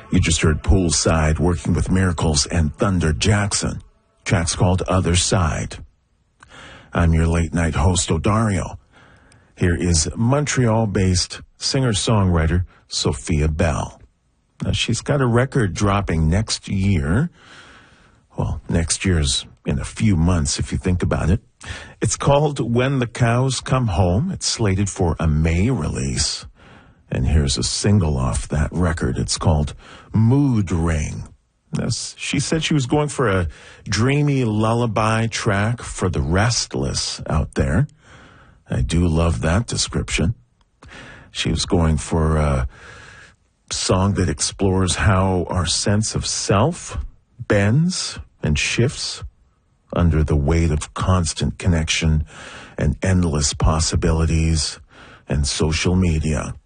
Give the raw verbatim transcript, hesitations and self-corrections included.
You just heard Poolside working with Miracles and Thunder Jackson. Track's called Other Side. I'm your late-night host, Odario. Here is Montreal-based singer-songwriter Sophia Bell. Now, she's got a record dropping next year. Well, next year's in a few months, if you think about it. It's called When the Cows Come Home. It's slated for a May release. And here's a single off that record. It's called Mood Ring. This, she said she was going for a dreamy lullaby track for the restless out there. I do love that description. She was going for a song that explores how our sense of self bends and shifts under the weight of constant connection and endless possibilities and social media.